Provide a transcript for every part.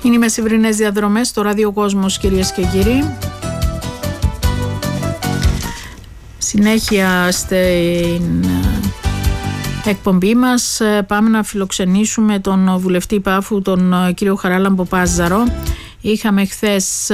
Είναι οι μεσημβρινές διαδρομές στο Ραδιοκόσμος, κυρίες και κύριοι. Συνέχεια στην εκπομπή μας πάμε να φιλοξενήσουμε τον βουλευτή Πάφου, τον κύριο Χαράλαμπο Πάζαρο. Είχαμε χθες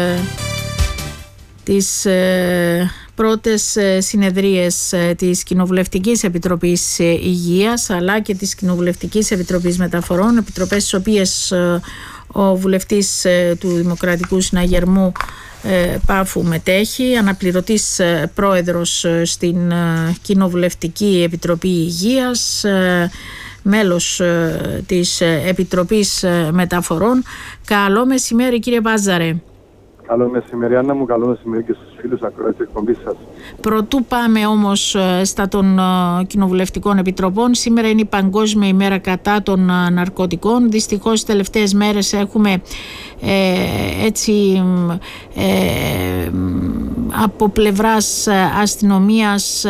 τις πρώτες συνεδρίες της Κοινοβουλευτικής Επιτροπής Υγείας αλλά και της Κοινοβουλευτικής Επιτροπής Μεταφορών, επιτροπές στις οποίες ο βουλευτής του Δημοκρατικού Συναγερμού Πάφου μετέχει, αναπληρωτής πρόεδρος στην Κοινοβουλευτική Επιτροπή Υγείας, μέλος της Επιτροπής Μεταφορών. Καλό μεσημέρι, κύριε Πάζαρε. Καλό μεσημέρι, Άννα μου. Καλό μεσημέρι και στους φίλους ακροατές της εκπομπής σας. Πρωτού πάμε όμως στα των κοινοβουλευτικών επιτροπών, σήμερα είναι η Παγκόσμια ημέρα κατά των ναρκωτικών. Δυστυχώς τις τελευταίες μέρες έχουμε από πλευράς αστυνομίας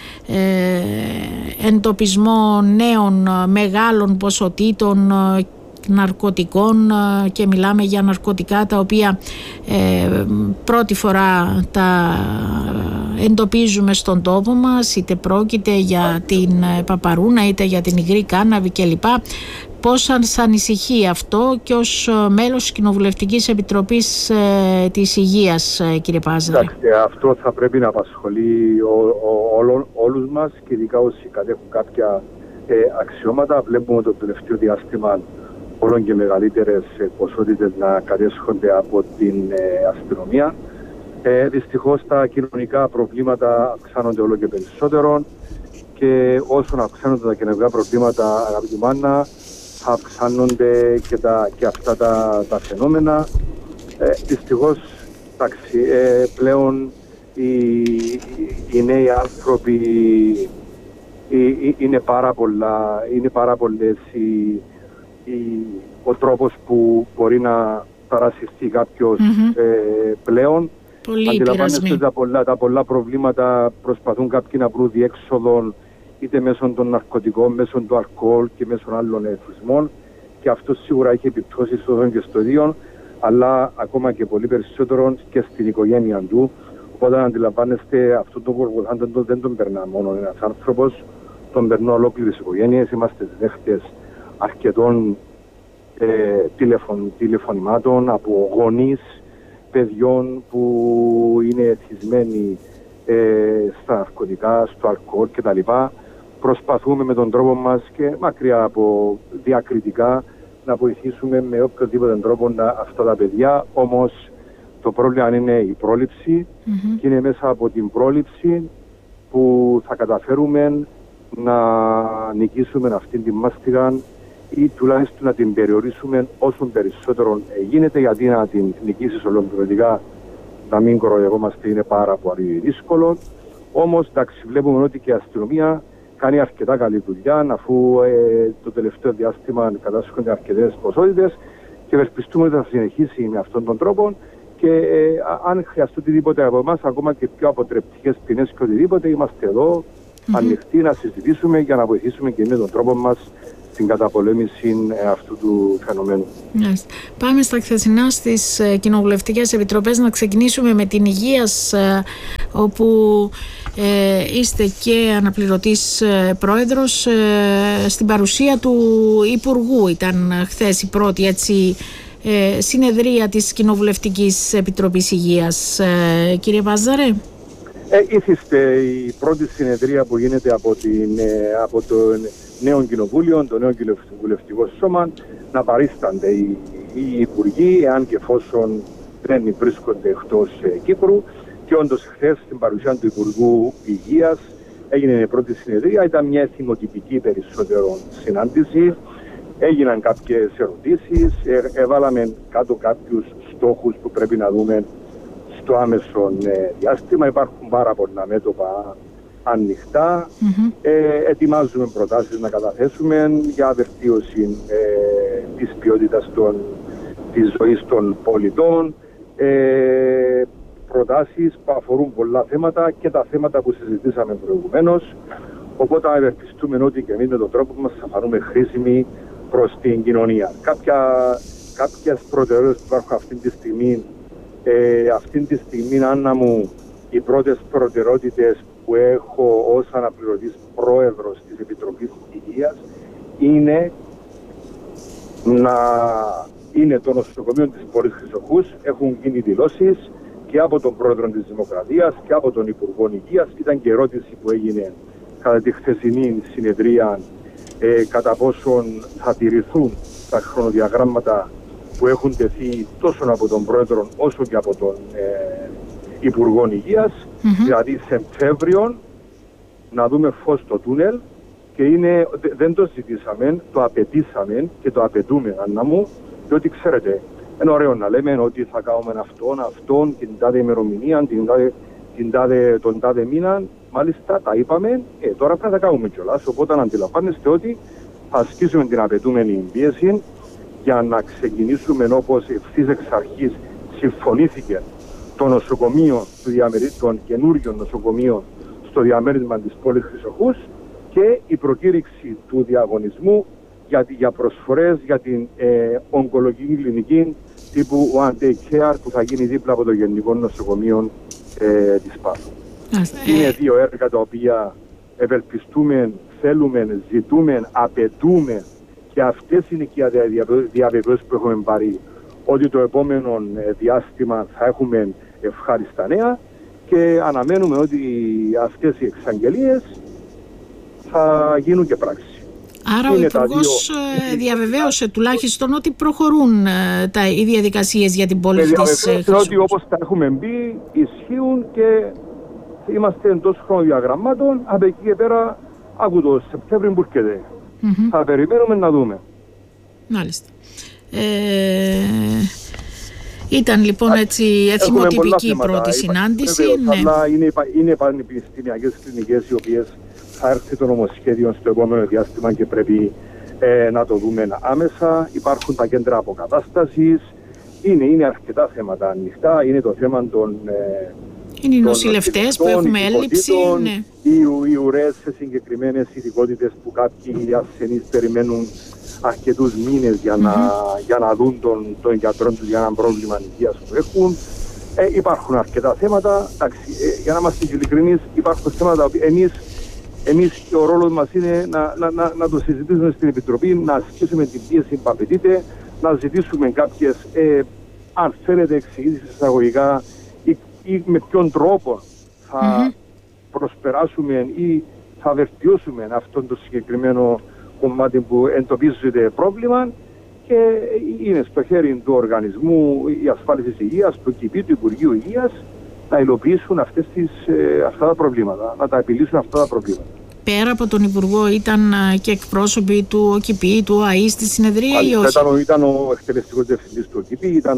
εντοπισμό νέων μεγάλων ποσοτήτων ναρκωτικών, και μιλάμε για ναρκωτικά τα οποία πρώτη φορά τα εντοπίζουμε στον τόπο μας, είτε πρόκειται για την παπαρούνα είτε για την υγρή κάναβη κλπ. Πώς σας ανησυχεί αυτό και ως μέλος της Κοινοβουλευτικής Επιτροπής της Υγείας, κύριε Πάζαρε? Αυτό θα πρέπει να απασχολεί όλους μας, και ειδικά όσοι κατέχουν κάποια αξιώματα. Βλέπουμε το τελευταίο διάστημα όλο και μεγαλύτερες ποσότητες να κατέσχονται από την αστυνομία. Δυστυχώς τα κοινωνικά προβλήματα αυξάνονται όλο και περισσότερο, και όσο αυξάνονται τα κοινωνικά προβλήματα, αγαπητή Μάννα, θα αυξάνονται και αυτά τα φαινόμενα. Δυστυχώς πλέον οι νέοι άνθρωποι είναι πάρα πολλές ο τρόπος που μπορεί να παρασυρθεί κάποιος πλέον. Αντιλαμβάνεστε τα πολλά προβλήματα, προσπαθούν κάποιοι να βρουν διέξοδο είτε μέσω των ναρκωτικών, μέσω του αλκοόλ και μέσω άλλων εθισμών, και αυτό σίγουρα έχει επιπτώσει στο δόν και στο δύο, αλλά ακόμα και πολύ περισσότερο και στην οικογένεια του. Οπότε αντιλαμβάνεστε, αυτό το γοργοθάντο δεν τον περνά μόνο ένας άνθρωπος, τον περνά ολόκληρες οικογένειες. Είμαστε δέχτες αρκετών τηλεφωνημάτων από γονείς παιδιών που είναι εθισμένοι στα ναρκωτικά, στο αλκοόλ κτλ. Προσπαθούμε με τον τρόπο μας και μακριά από διακριτικά να βοηθήσουμε με οποιοδήποτε τρόπο αυτά τα παιδιά. Όμως το πρόβλημα είναι η πρόληψη, και είναι μέσα από την πρόληψη που θα καταφέρουμε να νικήσουμε αυτήν την μάστιγα, ή τουλάχιστον να την περιορίσουμε όσο περισσότερο γίνεται, γιατί να την νικήσεις ολοκληρωτικά, να μην κοροϊδευόμαστε, είναι πάρα πολύ δύσκολο. Όμως εντάξει, βλέπουμε ότι και η αστυνομία κάνει αρκετά καλή δουλειά, αφού το τελευταίο διάστημα κατάσχονται αρκετές ποσότητες, και ευελπιστούμε ότι θα συνεχίσει με αυτόν τον τρόπο, και αν χρειαστεί οτιδήποτε από εμάς, ακόμα και πιο αποτρεπτικές ποινές και οτιδήποτε, είμαστε εδώ ανοιχτοί να συζητήσουμε για να βοηθήσουμε και με τον τρόπο μας στην καταπολέμηση αυτού του φαινομένου. Πάμε στα χθεσινά στις κοινοβουλευτικές επιτροπές, να ξεκινήσουμε με την Υγείας, όπου είστε και αναπληρωτής πρόεδρος. Στην παρουσία του Υπουργού ήταν χθες η πρώτη συνεδρία της Κοινοβουλευτικής Επιτροπής Υγείας. Κύριε Πάζαρε. Ήθιστε η πρώτη συνεδρία που γίνεται από το νέο κοινοβούλιο, το νέο κοινοβουλευτικό σώμα, να παρίστανται οι υπουργοί, εάν και εφόσον δεν βρίσκονται εκτός Κύπρου. Και όντως χθες, στην παρουσία του Υπουργού Υγείας, έγινε η πρώτη συνεδρία. Ήταν μια θυμοτυπική περισσότερο συνάντηση. Έγιναν κάποιες ερωτήσεις, έβαλαμε κάτω κάποιους στόχους που πρέπει να δούμε στο άμεσο διάστημα. Υπάρχουν πάρα πολλά μέτωπα ανοιχτά. Ετοιμάζουμε προτάσεις να καταθέσουμε για βελτίωση της ποιότητας της ζωής των πολιτών. Προτάσεις που αφορούν πολλά θέματα, και τα θέματα που συζητήσαμε προηγουμένως. Οπότε ευελπιστούμε ότι και εμείς με τον τρόπο μας θα φανούμε χρήσιμοι προς την κοινωνία. κάποιες προτεραιότητες που υπάρχουν αυτή τη στιγμή. Αυτή τη στιγμή, Άννα μου, οι πρώτες προτεραιότητες που έχω ως αναπληρωτής πρόεδρος της Επιτροπής Υγείας είναι το νοσοκομείο της πόλης Χρυσοχούς. Έχουν γίνει δηλώσεις και από τον πρόεδρο της Δημοκρατίας και από τον Υπουργό Υγείας. Ήταν και ερώτηση που έγινε κατά τη χθεσινή συνεδρία κατά πόσον θα τηρηθούν τα χρονοδιαγράμματα που έχουν τεθεί τόσο από τον πρόεδρο όσο και από τον Υπουργό Υγείας. Δηλαδή Σεπτέμβριο να δούμε φως στο τούνελ και δεν το ζητήσαμε, το απαιτήσαμε και το απαιτούμε, Άννα μου, διότι ξέρετε, είναι ωραίο να λέμε ότι θα κάνουμε αυτόν, την τάδε ημερομηνία, τον τάδε μήνα. Μάλιστα τα είπαμε, τώρα πρέπει να τα κάνουμε κιόλας. Οπότε αντιλαμβάνεστε ότι θα ασκήσουμε την απαιτούμενη πίεση για να ξεκινήσουμε, όπως ευθύς εξ αρχής συμφωνήθηκε το νοσοκομείο των καινούριων νοσοκομείων στο διαμέρισμα της πόλης Χρυσοχούς και η προκήρυξη του διαγωνισμού για προσφορές για την ογκολογική κλινική τύπου One Day Care που θα γίνει δίπλα από το Γενικό Νοσοκομείο της Πάτου. Είναι δύο έργα τα οποία ευελπιστούμε, θέλουμε, ζητούμε, απαιτούμε και αυτές είναι και οι διαβεβαιώσεις που έχουμε πάρει ότι το επόμενο διάστημα θα έχουμε ευχάριστα νέα και αναμένουμε ότι αυτές οι εξαγγελίες θα γίνουν και πράξη. Άρα ο Υπουργός διαβεβαίωσε τουλάχιστον ότι προχωρούν οι διαδικασίες για την πόλη της Χρυσοχούς. Ότι όπως τα έχουμε μπει ισχύουν και είμαστε εντός χρονοδιαγραμμάτων. Από εκεί και πέρα, άκου το Σεπτέμβριο που έρχεται. Θα περιμένουμε να δούμε. Μάλιστα. Ήταν λοιπόν έτσι εθιμοτυπική η πρώτη συνάντηση. Αλλά είναι πανεπιστημιακές κλινικές οι οποίες θα έρθει το νομοσχέδιο στο επόμενο διάστημα και πρέπει να το δούμε άμεσα. Υπάρχουν τα κέντρα αποκατάστασης. Είναι αρκετά θέματα ανοιχτά. Είναι το θέμα των είναι οι νοσηλευτές που έχουμε έλλειψη. Ναι. Οι ουρές σε συγκεκριμένες ειδικότητες που κάποιοι ασθενείς περιμένουν αρκετούς μήνες για να δουν τον γιατρό τους για ένα πρόβλημα υγείας που έχουν. Υπάρχουν αρκετά θέματα. Για να είμαστε ειλικρινείς, υπάρχουν θέματα που εμείς ο ρόλος μας είναι να το συζητήσουμε στην Επιτροπή, να ασκήσουμε την πίεση που απαιτείται, να ζητήσουμε κάποιες, αν θέλετε, εξηγήσεις εισαγωγικά ή με ποιον τρόπο θα προσπεράσουμε ή θα βελτιώσουμε αυτό το συγκεκριμένο κομμάτι που εντοπίζεται πρόβλημα και είναι στο χέρι του οργανισμού η ασφάλισης υγείας, του ΚΙΠΗ, του Υπουργείου Υγείας να υλοποιήσουν αυτά τα προβλήματα, να τα επιλύσουν αυτά τα προβλήματα. Πέρα από τον Υπουργό ήταν και εκπρόσωποι του ΟΚΙΠΗ, του ΟΑΗ στη συνεδρία ή όχι? Ήταν ο εκτελεστικός διευθυντής του ΟΚΙΠΗ, ήταν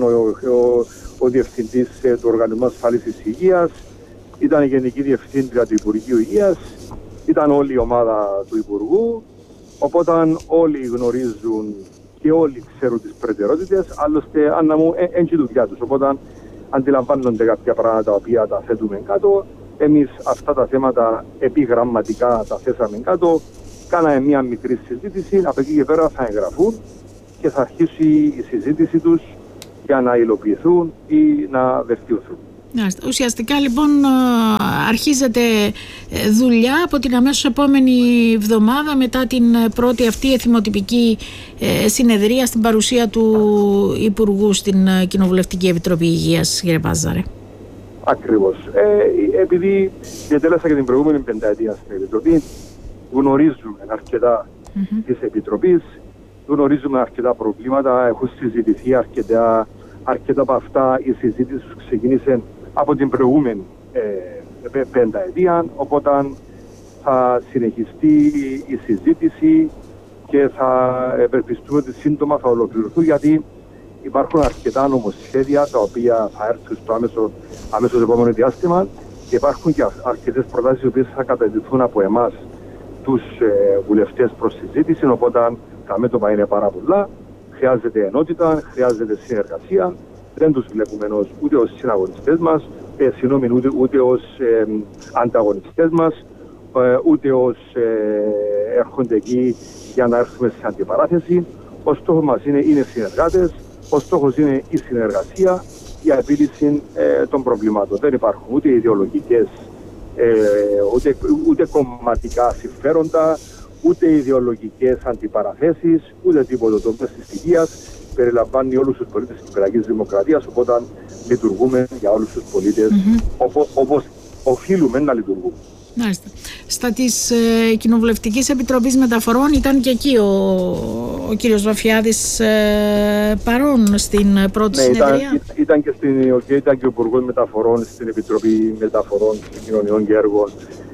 ο διευθυντής του Οργανισμού Ασφάλισης Υγείας, ήταν η Γενική Διευθύντρια του Υπουργείου Υγείας, ήταν όλη η ομάδα του Υπουργού, οπότε όλοι γνωρίζουν και όλοι ξέρουν τις προτεραιότητες, άλλωστε Άννα μου είναι η δουλειά τους, οπότε αντιλαμβάνονται κάποια πράγματα τα οποία τα θέτουμε κάτω. Εμείς αυτά τα θέματα επιγραμματικά τα θέσαμε κάτω, κάναμε μια μικρή συζήτηση, από εκεί και πέρα θα εγγραφούν και θα αρχίσει η συζήτηση τους για να υλοποιηθούν ή να βελτιωθούν. Ουσιαστικά λοιπόν αρχίζεται δουλειά από την αμέσως επόμενη εβδομάδα μετά την πρώτη αυτή εθιμοτυπική συνεδρία στην παρουσία του Υπουργού στην Κοινοβουλευτική Επιτροπή Υγείας, κύριε Πάζαρε. Ακριβώς. Επειδή διατέλεσα και την προηγούμενη πενταετία στην Επιτροπή, γνωρίζουμε αρκετά της Επιτροπής, γνωρίζουμε αρκετά προβλήματα, έχουν συζητηθεί αρκετά από αυτά. Η συζήτηση ξεκίνησε από την προηγούμενη πενταετία, οπότε θα συνεχιστεί η συζήτηση και θα ευελπιστούμε ότι σύντομα θα ολοκληρωθούν, γιατί υπάρχουν αρκετά νομοσχέδια τα οποία θα έρθουν στο αμέσως επόμενο διάστημα και υπάρχουν και αρκετές προτάσεις οι οποίες θα κατατεθούν από εμάς τους βουλευτές προς συζήτηση, οπότε τα μέτωπα είναι πάρα πολλά. Χρειάζεται ενότητα, χρειάζεται συνεργασία. Δεν τους βλέπουμε ούτε ως συναγωνιστές μας, ούτε ως ανταγωνιστές μας, ούτε ως έρχονται εκεί για να έρθουμε σε αντιπαράθεση. Ο στόχος μας είναι συνεργάτες. Ο στόχος είναι η συνεργασία, η επίλυση των προβλημάτων. Δεν υπάρχουν ούτε ιδεολογικές, ούτε κομματικά συμφέροντα, ούτε ιδεολογικές αντιπαραθέσεις, ούτε τίποτα. Το μέσο της υγείας περιλαμβάνει όλους τους πολίτες της Κυπριακής Δημοκρατίας, οπότε λειτουργούμε για όλους τους πολίτες όπως οφείλουμε να λειτουργούμε. Μάλιστα. Στα της Κοινοβουλευτικής Επιτροπής Μεταφορών ήταν και εκεί ο κύριος Βαφιάδης παρόν στην πρώτη συνεδρία. Ήταν και ο Υπουργός Μεταφορών στην Επιτροπή Μεταφορών, Κοινωνιών και Έργων.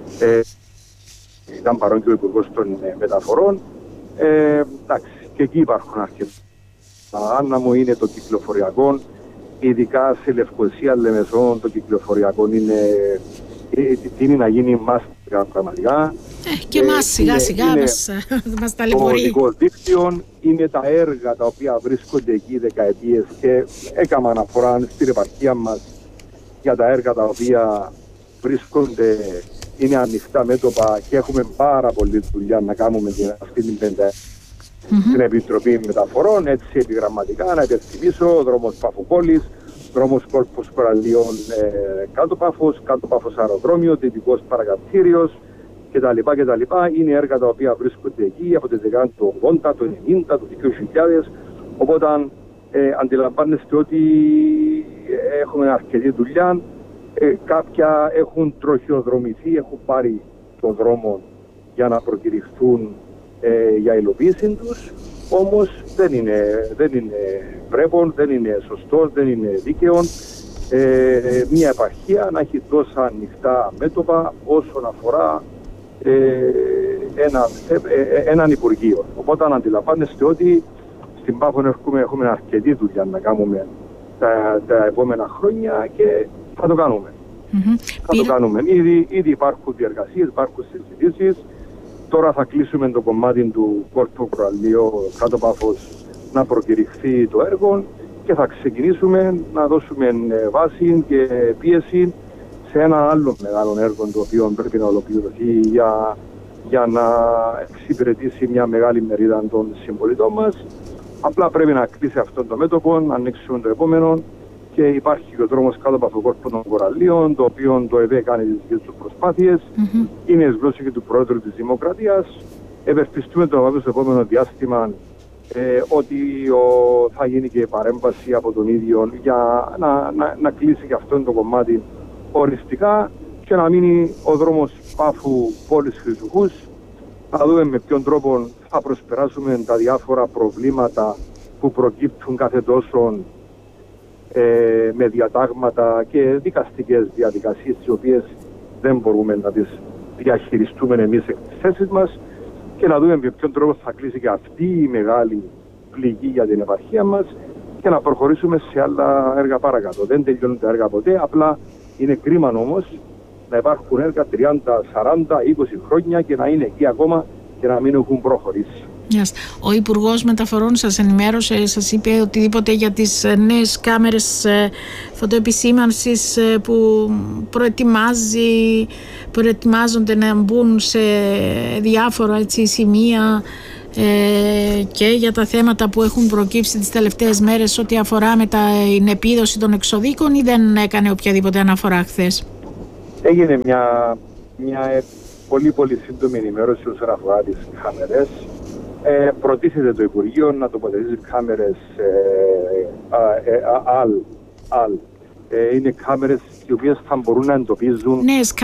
Ήταν παρόν και ο Υπουργός των Μεταφορών. Εντάξει, και εκεί υπάρχουν αρκετά. Άννα μου, είναι το κυκλοφοριακό, ειδικά σε Λευκοσία, Λεμεσό, το κυκλοφοριακό είναι να γίνει μάστιγα πραγματικά. Και εμάς σιγά σιγά μας ταλαιπωρεί. Το οδικό δίκτυο είναι τα έργα τα οποία βρίσκονται εκεί δεκαετίες και έκανα αναφορά στην επαρχία μας για τα έργα τα οποία βρίσκονται, είναι ανοιχτά μέτωπα και έχουμε πάρα πολλή δουλειά να κάνουμε αυτή την πενταετία. Στην Επιτροπή Μεταφορών, έτσι επιγραμματικά, να υπενθυμίσω, ο δρόμος Παφοπόλης, δρόμος Κόρπους Κοραλίων κάτω Πάφος αεροδρόμιο, Δυτικός Παρακαψήριος κτλ. Είναι έργα τα οποία βρίσκονται εκεί από τη δεκαετία του 80, του 90, του 2000. Οπότε αντιλαμβάνεστε ότι έχουμε αρκετή δουλειά. Κάποια έχουν τροχιοδρομηθεί, έχουν πάρει τον δρόμο για να προκηρυχθούν για υλοποίηση τους, όμως δεν είναι πρέπον, δεν είναι σωστό, δεν είναι δίκαιο μια επαρχία να έχει τόσα ανοιχτά μέτωπα όσον αφορά έναν Υπουργείο. Οπότε αντιλαμβάνεστε ότι στην Πάφων έχουμε αρκετή δουλειά να κάνουμε τα επόμενα χρόνια και θα το κάνουμε. Θα το κάνουμε. Ήδη υπάρχουν διεργασίες, υπάρχουν συζητήσεις. Τώρα θα κλείσουμε το κομμάτι του Κόρπου Κοραλίου κάτω Πάφος να προκηρυχθεί το έργο και θα ξεκινήσουμε να δώσουμε βάση και πίεση σε ένα άλλο μεγάλο έργο το οποίο πρέπει να ολοκληρωθεί για να εξυπηρετήσει μια μεγάλη μερίδα των συμπολιτών μας. Απλά πρέπει να κλείσει αυτό το μέτωπο, να ανοίξουμε το επόμενο και υπάρχει και ο δρόμος κάτω από το Κόρπο των Κοραλίων, το οποίο το ΕΒ κάνει τις δικές του προσπάθειες. Είναι η γλώσσα και του Πρόεδρου της Δημοκρατίας. Ευελπιστούμε το επόμενο διάστημα ότι θα γίνει και παρέμβαση από τον ίδιο για να κλείσει και αυτό το κομμάτι οριστικά και να μείνει ο δρόμος Πάφου πόλης Χρυσουχούς. Να δούμε με ποιον τρόπο θα προσπεράσουμε τα διάφορα προβλήματα που προκύπτουν κάθε τόσο με διατάγματα και δικαστικές διαδικασίες τις οποίες δεν μπορούμε να τις διαχειριστούμε εμείς εκ της θέσης μας και να δούμε με ποιον τρόπο θα κλείσει και αυτή η μεγάλη πληγή για την επαρχία μας και να προχωρήσουμε σε άλλα έργα παρακάτω. Δεν τελειώνουν τα έργα ποτέ, απλά είναι κρίμα όμως να υπάρχουν έργα 30, 40, 20 χρόνια και να είναι εκεί ακόμα και να μην έχουν προχωρήσει. Ο Υπουργός Μεταφορών σας ενημέρωσε, σας είπε οτιδήποτε για τις νέες κάμερες φωτοεπισήμανσης που προετοιμάζονται να μπουν σε διάφορα σημεία και για τα θέματα που έχουν προκύψει τις τελευταίες μέρες ό,τι αφορά με την επίδοση των εξοδίκων, ή δεν έκανε οποιαδήποτε αναφορά χθες? Έγινε μια πολύ σύντομη ενημέρωση όσον αφορά τις κάμερες. Προτίθεται το Υπουργείο να τοποθετήσει κάμερες είναι κάμερες οι οποίες θα μπορούν να εντοπίζουν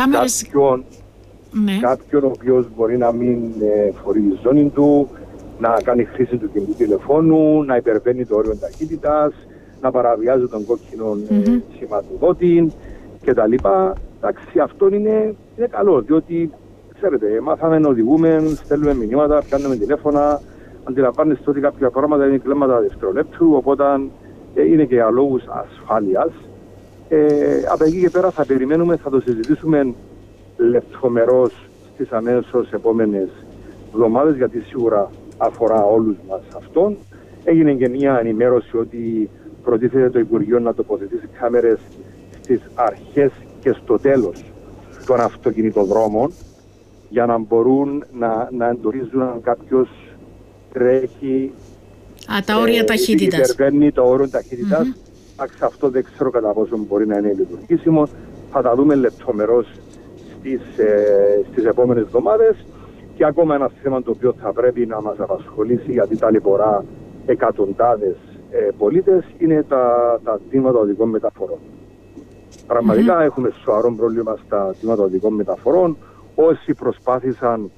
κάποιον ο οποίος μπορεί να μην φορεί τη ζώνη του, να κάνει χρήση του κινητού τηλεφώνου, να υπερβαίνει το όριο ταχύτητας, να παραβιάζει τον κόκκινο σηματοδότη κτλ. Εντάξει, αυτό είναι καλό, διότι ξέρετε, μάθαμε να οδηγούμε, στέλνουμε μηνύματα, πιάνουμε τηλέφωνα, αντιλαμβάνεστε ότι κάποια πράγματα είναι κλέμματα δευτερολέπτου, οπότε είναι και για λόγους ασφάλειας. Από εκεί και πέρα θα περιμένουμε, θα το συζητήσουμε λεπτομερώς στις αμέσως επόμενες εβδομάδες, γιατί σίγουρα αφορά όλους μας αυτόν. Έγινε και μια ενημέρωση ότι προτίθεται το Υπουργείο να τοποθετήσει κάμερες στις αρχές και στο τέλος των αυτοκινητοδρόμων, για να μπορούν να εντοπίζουν αν κάποιος τρέχει Τα όρια ταχύτητας. Υπερβαίνει το όριο ταχύτητας. Αυτό δεν ξέρω κατά πόσο μπορεί να είναι λειτουργήσιμο. Θα τα δούμε λεπτομερώς στις επόμενες εβδομάδες. Και ακόμα ένα θέμα το οποίο θα πρέπει να μας απασχολήσει, γιατί ταλαιπωρά εκατοντάδες πολίτες, είναι τα τμήματα οδικών μεταφορών. Πραγματικά έχουμε σοβαρό πρόβλημα στα τμήματα οδικών μεταφορών. Όσοι προσπάθησαν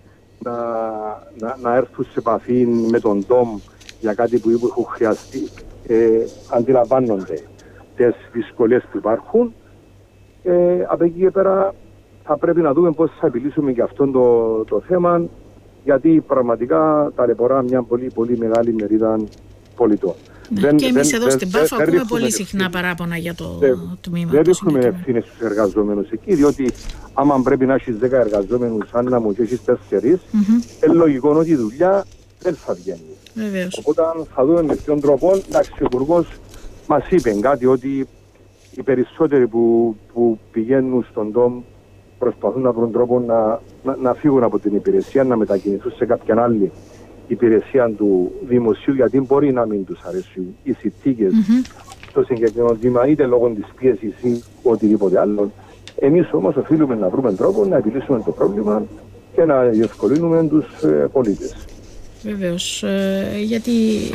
να έρθουν σε επαφή με τον ΔΟΜ για κάτι που έχουν χρειαστεί, αντιλαμβάνονται τις δυσκολίες που υπάρχουν. Από εκεί και πέρα θα πρέπει να δούμε πώς θα επιλύσουμε και αυτό το θέμα, γιατί πραγματικά ταλαιπωρά μια πολύ, πολύ μεγάλη μερίδα πολιτών. Και εμείς εδώ στην Πάφο ακούμε πολύ συχνά παράπονα για το τμήμα. Δεν ρίχνουμε ευθύνες στους εργαζόμενους εκεί, διότι άμα πρέπει να έχεις 10 εργαζόμενους, αν να μου και έχεις 4, λογικό ότι η δουλειά δεν θα βγαίνει. Βεβαίως. Οπότε θα δούμε με ποιον τρόπο. Εντάξει, ο Υπουργός μας είπε κάτι, ότι οι περισσότεροι που πηγαίνουν στον ΔΟΜ προσπαθούν να βρουν τρόπο να φύγουν από την υπηρεσία, να μετακινηθούν σε κάποια άλλη υπηρεσία του δημοσίου, γιατί μπορεί να μην τους αρέσουν οι συνθήκες στο συγκεκριμένο τμήμα, είτε λόγω της πίεσης ή οτιδήποτε άλλο. Εμείς όμως οφείλουμε να βρούμε τρόπο να επιλύσουμε το πρόβλημα και να διευκολύνουμε τους πολίτες. Βεβαίως, γιατί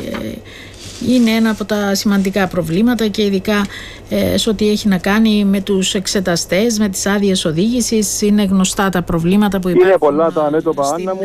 είναι ένα από τα σημαντικά προβλήματα και ειδικά σε ό,τι έχει να κάνει με τους εξεταστές, με τις άδειες οδήγησης. Είναι γνωστά τα προβλήματα που υπάρχουν. Είναι πολλά τα μέτωπα, Άννα μου.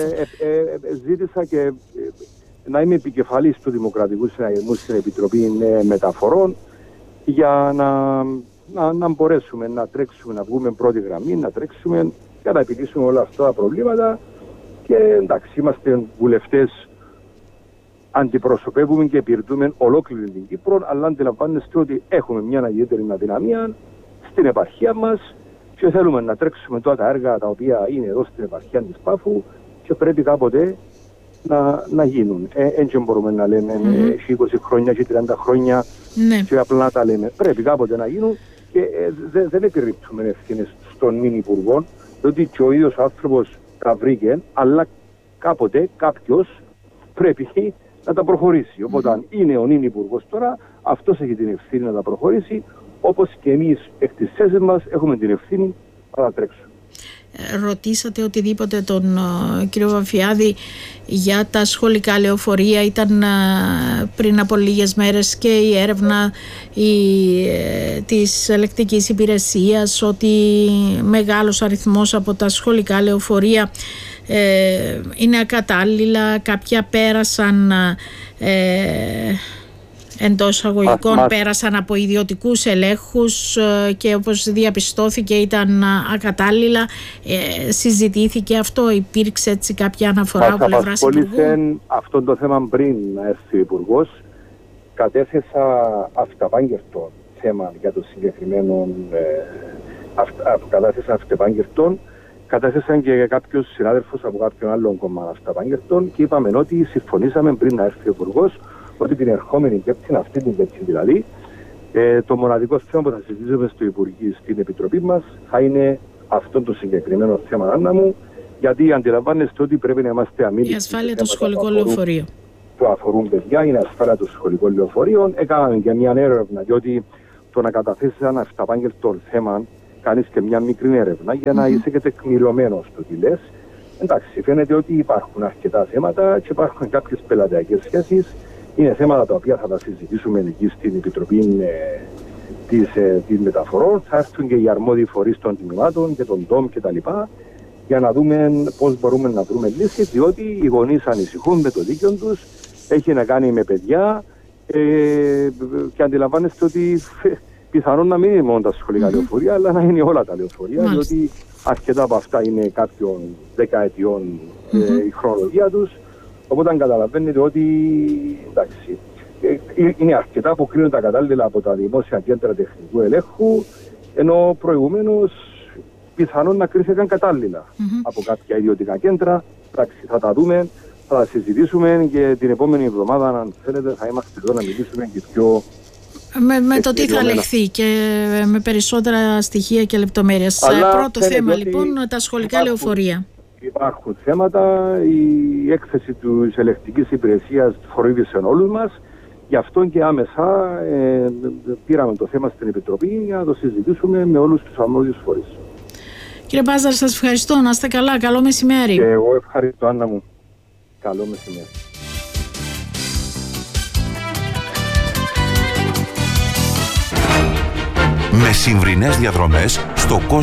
Ζήτησα και να είμαι επικεφαλής του Δημοκρατικού Συναγερμού στην Επιτροπή Μεταφορών για να μπορέσουμε να τρέξουμε, να βγούμε πρώτη γραμμή, να τρέξουμε για να επιλύσουμε όλα αυτά τα προβλήματα. Και εντάξει, είμαστε βουλευτές, αντιπροσωπεύουμε και υπηρετούμε ολόκληρη την Κύπρο, αλλά αντιλαμβάνεστε ότι έχουμε μια ιδιαίτερη αδυναμία στην επαρχία μας και θέλουμε να τρέξουμε τώρα τα έργα τα οποία είναι εδώ στην επαρχία της Πάφου και πρέπει κάποτε να γίνουν. Έτσι μπορούμε να λέμε 20 χρόνια και 30 χρόνια και απλά να τα λέμε. Πρέπει κάποτε να γίνουν και δεν επιρρύπτουμε ευθύνες στον μήνυ υπουργό, διότι και ο ίδιος άνθρωπος τα βρήκε, αλλά κάποτε κάποιος πρέπει να τα προχωρήσει. Οπότε αν είναι ο νυν υπουργός τώρα, αυτός έχει την ευθύνη να τα προχωρήσει, όπως και εμείς εκ της θέσης μας έχουμε την ευθύνη να τα τρέξουμε. Ρωτήσατε οτιδήποτε τον κύριο Βαφιάδη για τα σχολικά λεωφορεία. Ήταν πριν από λίγες μέρες και η έρευνα της ελεκτικής υπηρεσίας ότι μεγάλος αριθμός από τα σχολικά λεωφορεία είναι ακατάλληλα, κάποια πέρασαν εντός εισαγωγικών πέρασαν από ιδιωτικούς ελέγχους και όπως διαπιστώθηκε ήταν ακατάλληλα. Συζητήθηκε αυτό, υπήρξε έτσι κάποια αναφορά από πλευράς Υπουργού? Αυτό το θέμα πριν να έρθει ο Υπουργός. Κατέθεσα αυταπάγγελτο θέμα για το συγκεκριμένο κατέθεσαν και κάποιους συνάδελφους από κάποιον άλλον κόμμα αυταπάγγελτων και είπαμε ότι συμφωνήσαμε πριν να έρθει ο Υπουργός ότι την ερχόμενη Πέμπτη, αυτή την Πέμπτη δηλαδή, το μοναδικό θέμα που θα συζητήσουμε στο Υπουργείο, στην Επιτροπή μας, θα είναι αυτό το συγκεκριμένο θέμα, Άννα μου, γιατί αντιλαμβάνεστε ότι πρέπει να είμαστε αμήνυτοι. Η ασφάλεια του σχολικού λεωφορείου. Που αφορούν παιδιά, είναι ασφάλεια των σχολικών λεωφορείων. Έκαναμε και μια έρευνα, διότι το να καταθέσει ένα αυταπάγγελτο θέμα, κάνεις και μια μικρή έρευνα για να είσαι και τεκμηριωμένος στο τι λες. Εντάξει, φαίνεται ότι υπάρχουν αρκετά θέματα και υπάρχουν κάποιες πελατειακές σχέσεις. Είναι θέματα τα οποία θα τα συζητήσουμε εκεί στην Επιτροπή της Μεταφορών. Θα έρθουν και οι αρμόδιοι φορείς των τμήματων και των ΔΟΜ κτλ. Για να δούμε πώς μπορούμε να βρούμε λύσεις, διότι οι γονείς ανησυχούν με το δίκαιο τους, έχει να κάνει με παιδιά και αντιλαμβάνεστε ότι πιθανόν να μην είναι μόνο τα σχολικά λεωφορεία, αλλά να είναι όλα τα λεωφορεία, διότι αρκετά από αυτά είναι κάποιων δεκαετιών η χρονολογία τους. Οπότε καταλαβαίνετε ότι εντάξει, είναι αρκετά που κρίνουν τα κατάλληλα από τα δημόσια κέντρα τεχνικού ελέγχου, ενώ προηγουμένως πιθανόν να κρίθηκαν κατάλληλα από κάποια ιδιωτικά κέντρα. Εντάξει, θα τα δούμε, θα τα συζητήσουμε και την επόμενη εβδομάδα, αν θέλετε, θα είμαστε εδώ να μιλήσουμε και πιο... Με το τι θα λεχθεί και με περισσότερα στοιχεία και λεπτομέρειες. Πρώτο θέμα λοιπόν, τα σχολικά λεωφορεία. υπάρχουν θέματα. Η έκθεση της ελεκτικής υπηρεσίας φορύβησε όλους μας. Γι' αυτό και άμεσα πήραμε το θέμα στην Επιτροπή για να το συζητήσουμε με όλους τους αρμόδιους φορείς. Κύριε Πάζαρ, σας ευχαριστώ. Να είστε καλά. Καλό μεσημέρι. Και εγώ ευχαριστώ, Άννα μου. Καλό μεσημέρι. Με συμβρινές διαδρομές στο κόσμο.